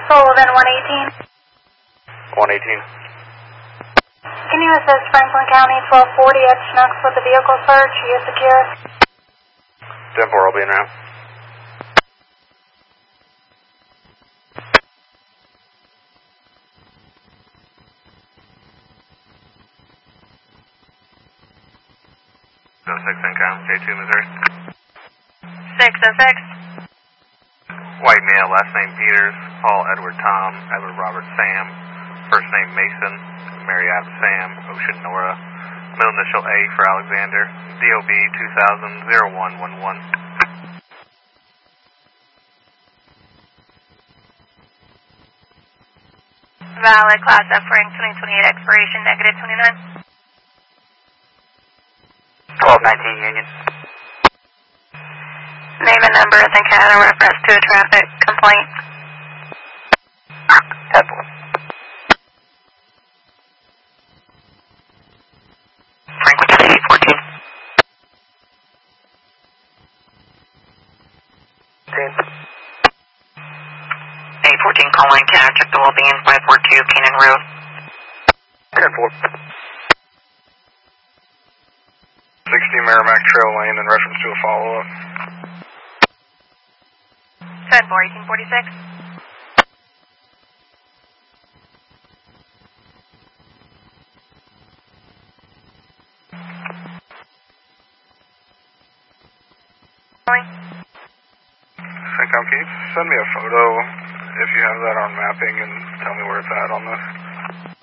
Sullivan 118. 118. Can you assist Franklin County 1240 at Schnucks with the vehicle search? Are you secure? 10-4 will be in route. So 6 income, J2 Missouri. 606. White male, last name Peters, Paul Edward Tom, Edward Robert Sam, first name Mason, Mary Adam Sam, Ocean Nora, middle initial A for Alexander, DOB 2000-0111. Valid, Class F rank 2028, expiration -29. 1219 Union. Name and number of encounter reference to a traffic complaint. Franklin County 814. 814 calling, can I check the well-being 542 Canaan Road? 10-4. 60 Merrimack Trail Lane in reference to a follow-up. 10-4, 1846. Can you send me a photo if you have that on mapping and tell me where it's at on this?